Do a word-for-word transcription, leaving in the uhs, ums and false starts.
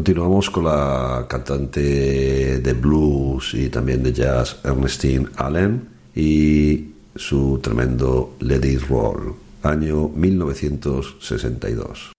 Continuamos con la cantante de blues y también de jazz Ernestine Allen y su tremendo Let It Roll, año mil novecientos sesenta y dos.